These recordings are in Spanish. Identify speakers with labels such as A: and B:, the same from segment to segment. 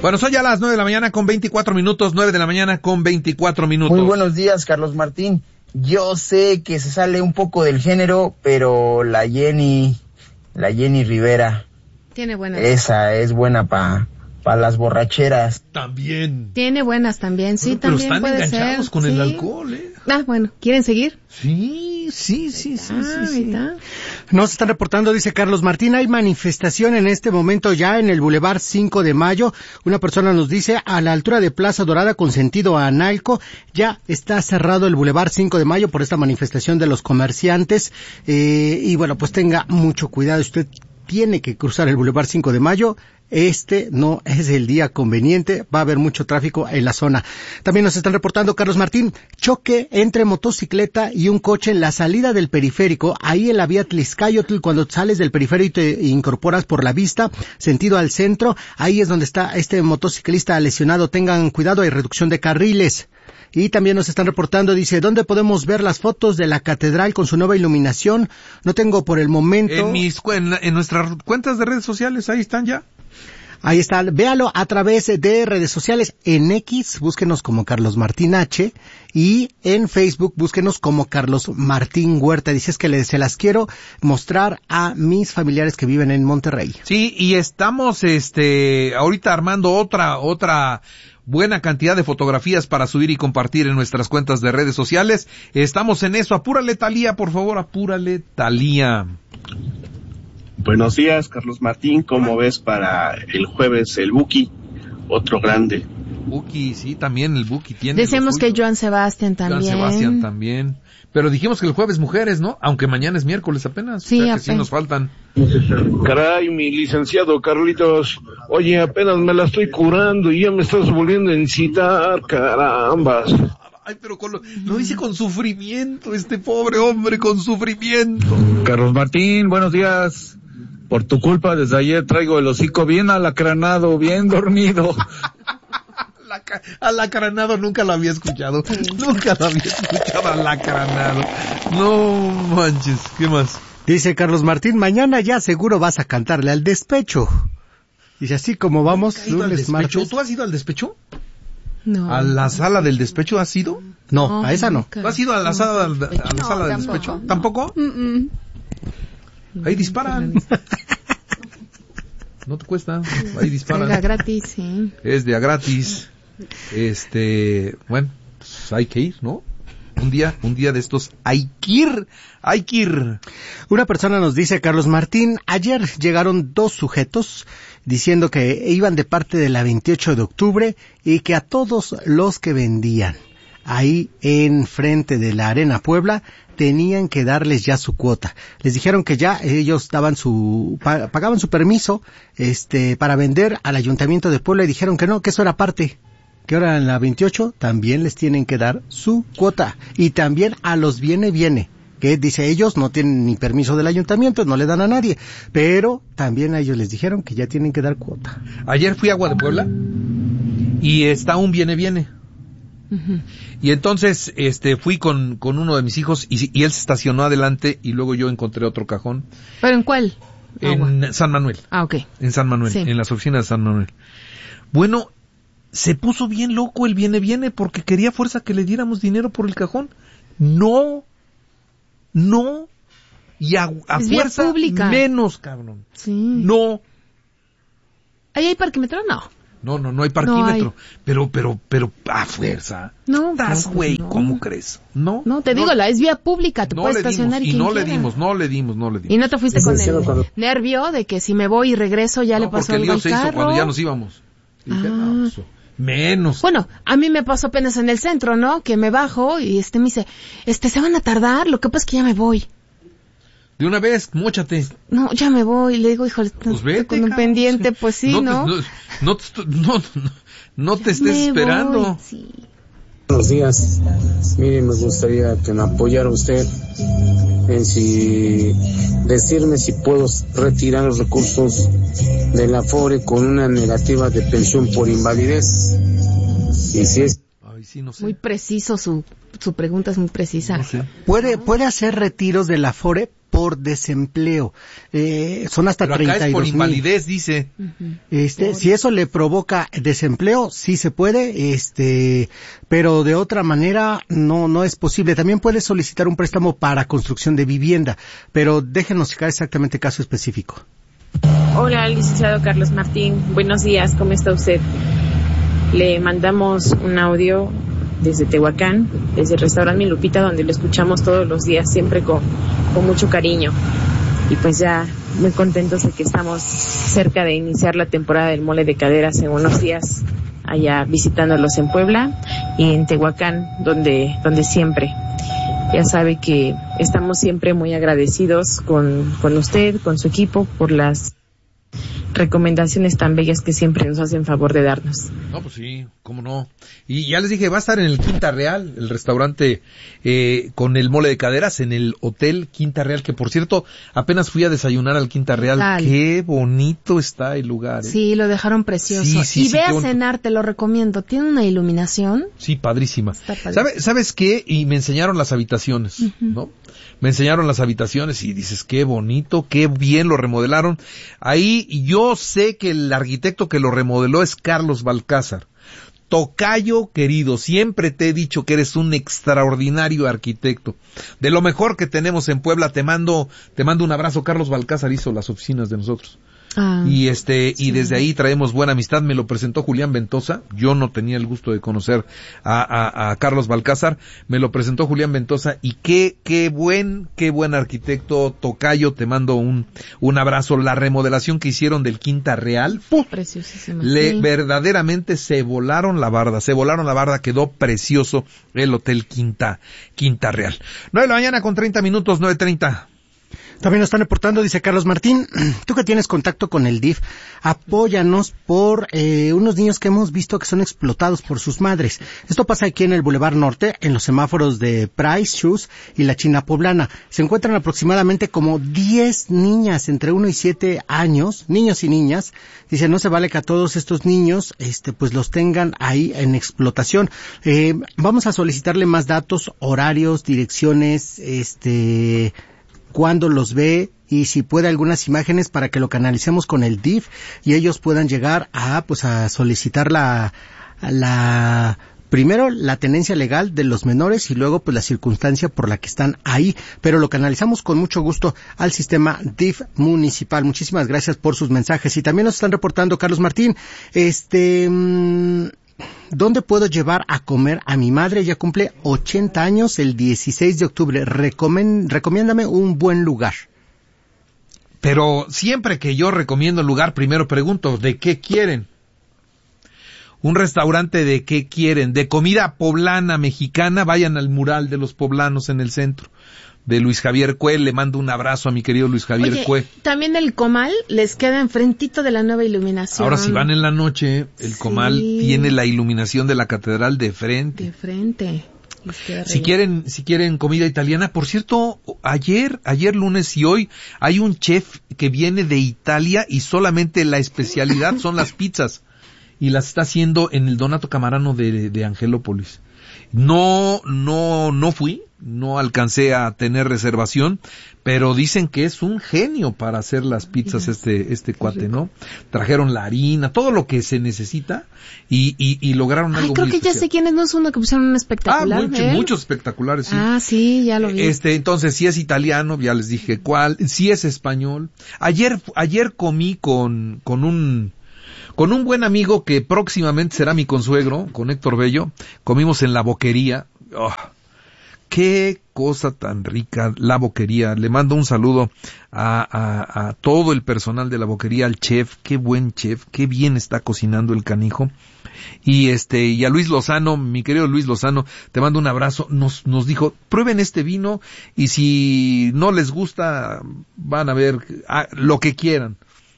A: Bueno, son ya las 9 de la mañana con 24 minutos, 9 de la mañana con 24 minutos.
B: Muy buenos días, Carlos Martín. Yo sé que se sale un poco del género, pero la Jenny Rivera.
C: Tiene buenas.
B: Esa es buena para las borracheras.
A: También.
C: Tiene buenas también, sí,
A: pero
C: también
A: están
C: puede ser.
A: enganchados con el
C: sí.
A: alcohol, ¿eh?
C: Ah, bueno, ¿quieren seguir?
A: Sí.
D: Nos están reportando, dice Carlos Martín, hay manifestación en este momento ya en el Boulevard 5 de Mayo. Una persona nos dice, a la altura de Plaza Dorada con sentido a Analco, ya está cerrado el Boulevard 5 de Mayo por esta manifestación de los comerciantes. Y bueno, pues tenga mucho cuidado, usted tiene que cruzar el Boulevard 5 de Mayo. Este no es el día conveniente, va a haber mucho tráfico en la zona. También nos están reportando, Carlos Martín, choque entre motocicleta y un coche en la salida del periférico, ahí en la vía Tlixcayotl, cuando sales del periférico y te incorporas por la Vista, sentido al centro, ahí es donde está este motociclista lesionado, tengan cuidado, hay reducción de carriles. Y también nos están reportando, dice, ¿dónde podemos ver las fotos de la catedral con su nueva iluminación? No tengo por el momento.
A: En nuestras cuentas de redes sociales, ahí están ya.
D: Ahí está, véalo a través de redes sociales. En X, búsquenos como Carlos Martín H, y en Facebook, búsquenos como Carlos Martín Huerta. Dices que se las quiero mostrar a mis familiares que viven en Monterrey.
A: Sí, y estamos, ahorita armando otra buena cantidad de fotografías para subir y compartir en nuestras cuentas de redes sociales. Estamos en eso. Apúrale, Talía, por favor, apúrale, Talía.
E: Buenos días, Carlos Martín. ¿Cómo ves para el jueves el Buki? Otro grande.
A: Buki, sí, también el Buki tiene.
C: Decíamos que Joan Sebastián también.
A: Joan Sebastián también. Pero dijimos que el jueves mujeres, ¿no? Aunque mañana es miércoles apenas.
C: Sí,
A: o sea que sí nos faltan.
F: Caray, mi licenciado Carlitos. Oye, apenas me la estoy curando y ya me estás volviendo a incitar, carambas.
A: Ay, pero lo dice con sufrimiento, este pobre hombre, con sufrimiento.
G: Carlos Martín, buenos días. Por tu culpa, desde ayer traigo el hocico bien alacranado, bien dormido.
A: Alacranado nunca lo había escuchado. Nunca lo había escuchado, alacranado. No manches, ¿qué más?
D: Dice Carlos Martín, mañana ya seguro vas a cantarle al despecho. Dice, así como vamos, lunes, martes.
A: ¿Tú has ido al despecho?
C: No.
A: ¿A la sala del despecho has ido?
D: No, a esa no.
A: ¿Tú has ido a la sala, del despecho? ¿Tampoco? Ahí disparan. No te cuesta, ahí disparan.
C: Es de a gratis, sí.
A: Es de a gratis. Bueno, pues hay que ir, ¿no? Un día de estos hay que ir.
D: Una persona nos dice, Carlos Martín, ayer llegaron 2 sujetos diciendo que iban de parte de la 28 de octubre y que a todos los que vendían ahí en frente de la Arena Puebla tenían que darles ya su cuota. Les dijeron que ya ellos pagaban su permiso para vender al Ayuntamiento de Puebla y dijeron que no, que eso era parte. Que ahora en la 28 también les tienen que dar su cuota. Y también a los viene, que dice ellos no tienen ni permiso del ayuntamiento, no le dan a nadie. Pero también a ellos les dijeron que ya tienen que dar cuota.
A: Ayer fui a Agua de Puebla y está un viene. Uh-huh. Y entonces fui con uno de mis hijos y él se estacionó adelante y luego yo encontré otro cajón.
C: ¿Pero en cuál?
A: En San Manuel.
C: Ah, ok.
A: En San Manuel, sí. En las oficinas de San Manuel. Bueno, se puso bien loco el viene porque quería fuerza que le diéramos dinero por el cajón. No. Y a fuerza pública. Menos, cabrón.
C: Sí.
A: No.
C: ¿Ahí hay parquímetro?
A: No hay parquímetro. No hay. Pero a fuerza.
C: No.
A: ¿Estás, güey? No. ¿Cómo crees? No.
C: No, te digo, es vía pública, te puedes estacionar y
A: no le dimos. ¿Y
C: no te fuiste con el nervio de que si me voy y regreso ya le pasó algo al carro?
A: Porque el lío se hizo cuando ya nos íbamos. Y dije, menos.
C: Bueno, a mí me pasó apenas en el centro, ¿no? Que me bajo y me dice, se van a tardar, lo que pasa es que ya me voy.
A: De una vez, móchate.
C: No, ya me voy, le digo, híjole,
A: pues vete,
C: con un pendiente, pues sí, ¿no?
A: No te estés esperando.
C: Voy, sí.
H: Buenos días. Mire, me gustaría que me apoyara usted en decirme si puedo retirar los recursos del Afore con una negativa de pensión por invalidez. Y si es...
A: Ay, sí, no sé.
C: Muy preciso, su pregunta es muy precisa.
A: No sé.
D: ¿Puede hacer retiros del Afore por desempleo. Son hasta
A: pero acá
D: 32,000.
A: Es por invalidez, dice.
D: Si eso le provoca desempleo, sí se puede, pero de otra manera no es posible. También puede solicitar un préstamo para construcción de vivienda, pero déjenos checar exactamente caso específico.
I: Hola, licenciado Carlos Martín. Buenos días, ¿cómo está usted? Le mandamos un audio desde Tehuacán, desde el restaurante Mi Lupita, donde lo escuchamos todos los días, siempre con mucho cariño. Y pues ya muy contentos de que estamos cerca de iniciar la temporada del mole de caderas en unos días, allá visitándolos en Puebla y en Tehuacán, donde siempre. Ya sabe que estamos siempre muy agradecidos con usted, con su equipo, por las recomendaciones tan bellas que siempre nos hacen favor de darnos.
A: No, pues sí, cómo no. Y ya les dije, va a estar en el Quinta Real, el restaurante con el mole de caderas, en el Hotel Quinta Real, que por cierto, apenas fui a desayunar al Quinta Real.
C: Dale.
A: Qué bonito está el lugar.
C: Sí, lo dejaron precioso. Y ve a cenar, te lo recomiendo. Tiene una iluminación.
A: Sí, padrísima.
C: Está padrísima.
A: ¿Sabes qué? Y me enseñaron las habitaciones, ¿no? Me enseñaron las habitaciones y dices, qué bonito, qué bien lo remodelaron. Ahí yo sé que el arquitecto que lo remodeló es Carlos Balcázar. Tocayo querido, siempre te he dicho que eres un extraordinario arquitecto. De lo mejor que tenemos en Puebla, te mando un abrazo. Carlos Balcázar hizo las oficinas de nosotros. Y sí. Y desde ahí traemos buena amistad. Me lo presentó Julián Ventosa. Yo no tenía el gusto de conocer a Carlos Balcázar. Me lo presentó Julián Ventosa y qué buen arquitecto. Tocayo, te mando un abrazo. La remodelación que hicieron del Quinta Real,
C: preciosísima.
A: Verdaderamente se volaron la barda, quedó precioso el Hotel Quinta Real. 9:30 con 30 minutos, 9:30.
D: También nos están reportando, dice Carlos Martín, tú que tienes contacto con el DIF, apóyanos por unos niños que hemos visto que son explotados por sus madres. Esto pasa aquí en el Boulevard Norte, en los semáforos de Price Shoes y la China Poblana. Se encuentran aproximadamente como 10 niñas entre 1 y 7 años, niños y niñas. Dice, no se vale que a todos estos niños, pues los tengan ahí en explotación. Vamos a solicitarle más datos, horarios, direcciones, cuándo los ve y si puede algunas imágenes para que lo canalicemos con el DIF y ellos puedan llegar a solicitar primero la tenencia legal de los menores y luego pues la circunstancia por la que están ahí, pero lo canalizamos con mucho gusto al sistema DIF municipal. Muchísimas gracias por sus mensajes. Y también nos están reportando, Carlos Martín, ¿dónde puedo llevar a comer a mi madre? Ella cumple 80 años el 16 de octubre. Recomiéndame un buen lugar.
A: Pero siempre que yo recomiendo el lugar, primero pregunto, ¿de qué quieren? Un restaurante, ¿de qué quieren? De comida poblana, mexicana, vayan al mural de los poblanos en el centro. De Luis Javier Cue, le mando un abrazo a mi querido Luis Javier Cue.
C: También el Comal les queda enfrentito de la nueva iluminación.
A: Ahora si van en la noche, el Comal tiene la iluminación de la catedral de frente.
C: De frente.
A: Si quieren comida italiana, por cierto, ayer lunes y hoy hay un chef que viene de Italia y solamente la especialidad son las pizzas y las está haciendo en el Donato Camarano de Angelópolis. No fui, no alcancé a tener reservación, pero dicen que es un genio para hacer las pizzas este cuate, ¿no? Trajeron la harina, todo lo que se necesita y lograron algo muy
C: creo que
A: especial.
C: Ya sé quién es, no es uno que pusieron un espectacular.
A: Muchos espectaculares, sí.
C: Sí, ya lo vi.
A: Entonces, si es italiano, ya les dije cuál, si es español. Ayer comí con un buen amigo que próximamente será mi consuegro, con Héctor Bello, comimos en La Boquería. Oh, qué cosa tan rica, La Boquería. Le mando un saludo a todo el personal de La Boquería, al chef, qué buen chef, qué bien está cocinando el canijo. Y a Luis Lozano, mi querido Luis Lozano, te mando un abrazo. Nos dijo, prueben este vino y si no les gusta, van a ver lo que quieran.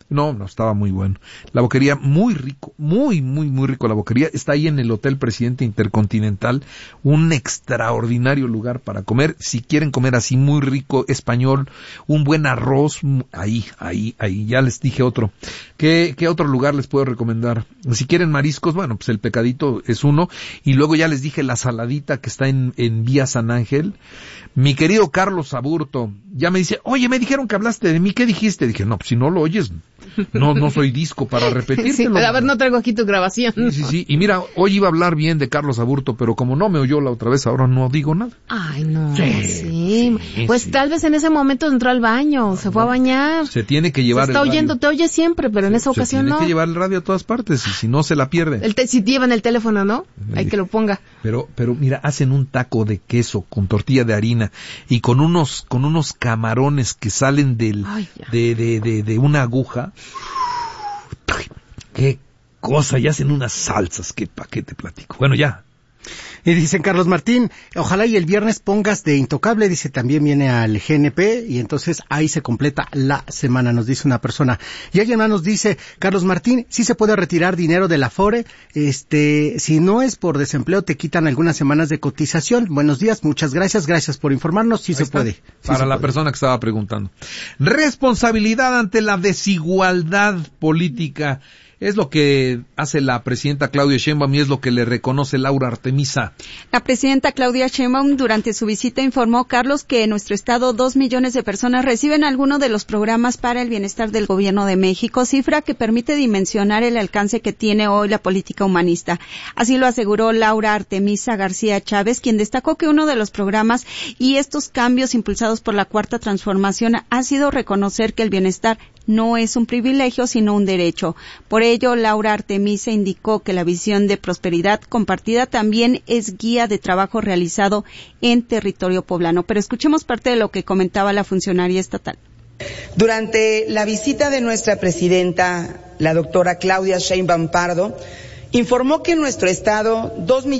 A: No, estaba muy bueno. La Boquería, muy rico, muy rico la Boquería. Está ahí en el Hotel Presidente Intercontinental, un extraordinario lugar para comer. Si quieren comer así muy rico, español, un buen arroz, ahí. Ya les dije otro. ¿Qué otro lugar les puedo recomendar? Si quieren mariscos, bueno, pues el Pecadito es uno. Y luego ya les dije la Saladita que está en Vía San Ángel. Mi querido Carlos Aburto, ya me dice, oye, me dijeron que hablaste de mí, ¿qué dijiste? Dije, no, pues si no lo oyes, no soy disco para repetírtelo.
C: Sí, a ver, no traigo aquí tu grabación.
A: Sí. Y mira, hoy iba a hablar bien de Carlos Aburto, pero como no me oyó la otra vez, ahora no digo nada.
C: Ay, no. Sí. Pues tal vez en ese momento entró al baño, se fue a bañar.
A: Se tiene que llevar
C: se está
A: el radio.
C: oyendo, te oye siempre, pero en esa ocasión no.
A: Tiene que llevar el radio a todas partes, y si no se la pierde.
C: Si llevan el teléfono, ¿no? Hay que lo ponga.
A: Pero mira, hacen un taco de queso con tortilla de harina y con unos camarones que salen de una aguja. Qué cosa, y hacen unas salsas, ¿pa' qué te platico? Bueno, ya.
D: Y dicen Carlos Martín, ojalá y el viernes pongas de Intocable, dice, también viene al GNP, y entonces ahí se completa la semana, nos dice una persona. Y alguien más nos dice, Carlos Martín, sí se puede retirar dinero del Afore, si no es por desempleo te quitan algunas semanas de cotización. Buenos días, muchas gracias por informarnos, sí se puede.
A: Para la persona que estaba preguntando. Responsabilidad ante la desigualdad política. Es lo que hace la presidenta Claudia Sheinbaum y es lo que le reconoce Laura Artemisa.
J: La presidenta Claudia Sheinbaum durante su visita informó, Carlos, que en nuestro estado 2 millones de personas reciben alguno de los programas para el bienestar del gobierno de México, cifra que permite dimensionar el alcance que tiene hoy la política humanista. Así lo aseguró Laura Artemisa García Chávez, quien destacó que uno de los programas y estos cambios impulsados por la Cuarta Transformación ha sido reconocer que el bienestar no es un privilegio, sino un derecho. Por ello, Laura Artemisa indicó que la visión de prosperidad compartida también es guía de trabajo realizado en territorio poblano. Pero escuchemos parte de lo que comentaba la funcionaria estatal.
K: Durante la visita de nuestra presidenta, la doctora Claudia Sheinbaum Pardo, informó que en nuestro estado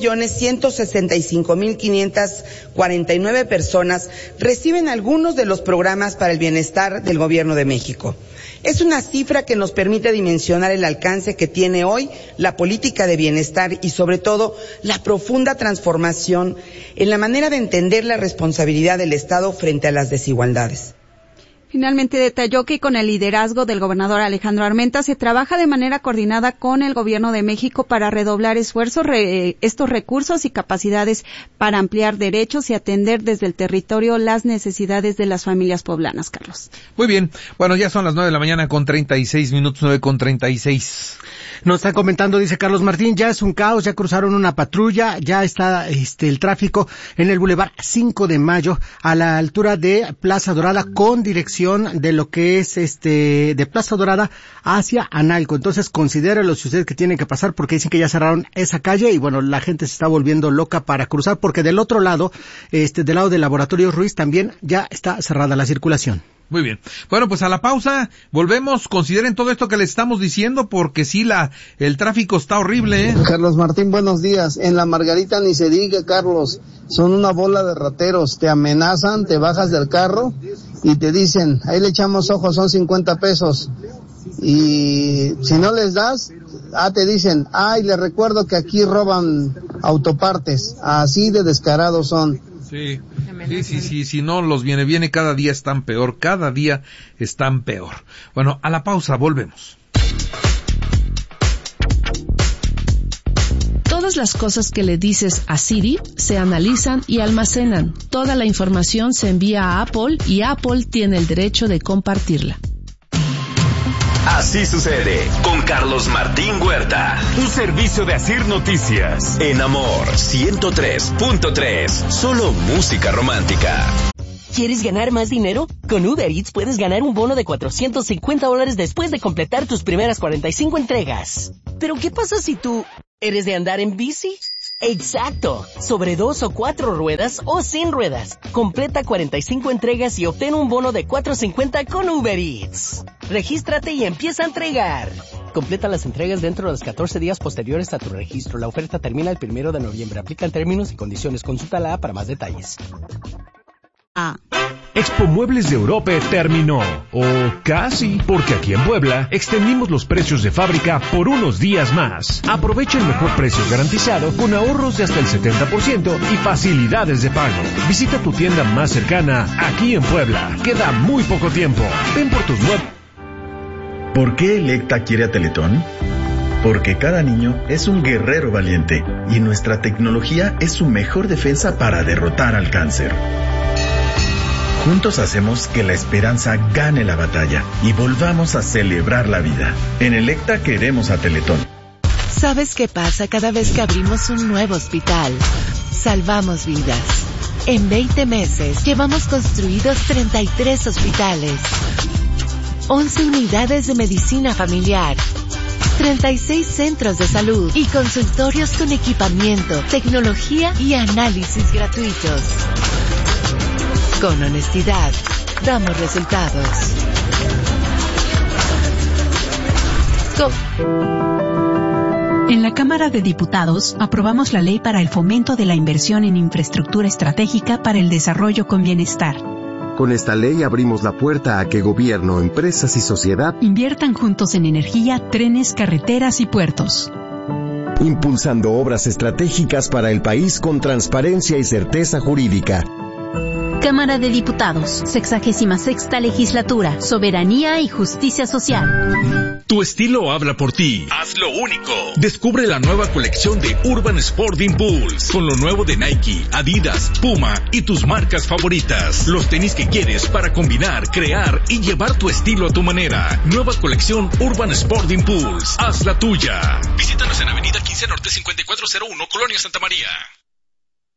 K: 2.165.549 personas reciben algunos de los programas para el bienestar del gobierno de México. Es una cifra que nos permite dimensionar el alcance que tiene hoy la política de bienestar y sobre todo la profunda transformación en la manera de entender la responsabilidad del Estado frente a las desigualdades.
J: Finalmente detalló que con el liderazgo del gobernador Alejandro Armenta se trabaja de manera coordinada con el gobierno de México para redoblar esfuerzos, estos recursos y capacidades para ampliar derechos y atender desde el territorio las necesidades de las familias poblanas, Carlos.
A: Muy bien. Bueno, ya son las 9 de la mañana con 36 minutos, 9:36.
D: Nos están comentando, dice Carlos Martín, ya es un caos, ya cruzaron una patrulla, ya está el tráfico en el Boulevard 5 de Mayo a la altura de Plaza Dorada con dirección de lo que es de Plaza Dorada hacia Analco. Entonces considérelo si usted que tiene que pasar, porque dicen que ya cerraron esa calle y bueno, la gente se está volviendo loca para cruzar porque del otro lado, del lado del Laboratorio Ruiz también ya está cerrada la circulación.
A: Muy bien. Bueno, pues a la pausa, volvemos, consideren todo esto que les estamos diciendo, porque sí, el tráfico está horrible, ¿eh?
L: Carlos Martín, buenos días. En la Margarita ni se diga, Carlos, son una bola de rateros, te amenazan, te bajas del carro y te dicen, ahí le echamos ojos, son 50 pesos. Y si no les das, te dicen, le recuerdo que aquí roban autopartes, así de descarados son.
A: Sí, si no los viene, cada día están peor. Bueno, a la pausa, volvemos.
M: Todas las cosas que le dices a Siri se analizan y almacenan. Toda la información se envía a Apple y Apple tiene el derecho de compartirla.
N: Así sucede con Carlos Martín Huerta. Un servicio de Asir Noticias. En Amor 103.3. Solo música romántica.
O: ¿Quieres ganar más dinero? Con Uber Eats puedes ganar un bono de $450 después de completar tus primeras 45 entregas. ¿Pero qué pasa si tú eres de andar en bici? ¡Exacto! Sobre 2 o 4 ruedas o sin ruedas. Completa 45 entregas y obtén un bono de $450 con Uber Eats. Regístrate y empieza a entregar. Completa las entregas dentro de los 14 días posteriores a tu registro. La oferta termina el 1 de noviembre. Aplican términos y condiciones. Consulta la app para más detalles.
P: Expo Muebles de Europa terminó, o casi, porque aquí en Puebla extendimos los precios de fábrica por unos días más. Aprovecha el mejor precio garantizado con ahorros de hasta el 70% y facilidades de pago. Visita tu tienda más cercana aquí en Puebla. Queda muy poco tiempo. Ven por tus muebles.
Q: ¿Por qué Electa quiere a Teletón? Porque cada niño es un guerrero valiente y nuestra tecnología es su mejor defensa para derrotar al cáncer. Juntos hacemos que la esperanza gane la batalla y volvamos a celebrar la vida. En Electa queremos a Teletón.
R: ¿Sabes qué pasa cada vez que abrimos un nuevo hospital? Salvamos vidas. En 20 meses llevamos construidos 33 hospitales, 11 unidades de medicina familiar, 36 centros de salud y consultorios con equipamiento, tecnología y análisis gratuitos. Con honestidad, damos resultados.
S: En la Cámara de Diputados aprobamos la ley para el fomento de la inversión en infraestructura estratégica para el desarrollo con bienestar.
T: Con esta ley abrimos la puerta a que gobierno, empresas y sociedad
S: inviertan juntos en energía, trenes, carreteras y puertos.
T: Impulsando obras estratégicas para el país con transparencia y certeza jurídica.
U: Cámara de Diputados, 66ª Legislatura, Soberanía y Justicia Social.
V: Tu estilo habla por ti. Hazlo único. Descubre la nueva colección de Urban Sport Impulse, con lo nuevo de Nike, Adidas, Puma y tus marcas favoritas. Los tenis que quieres para combinar, crear y llevar tu estilo a tu manera. Nueva colección Urban Sport Impulse. Haz la tuya. Visítanos en Avenida 15 Norte 5401, Colonia Santa María.